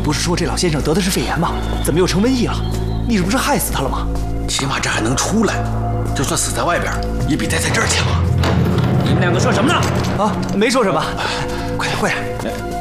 不是说这老先生得的是肺炎吗？怎么又成瘟疫了？你这不是害死他了吗？ 起码这还能出来，就算死在外边，也比待在这儿强啊！ 你们两个说什么呢？ 啊，没说什么。快点，快点！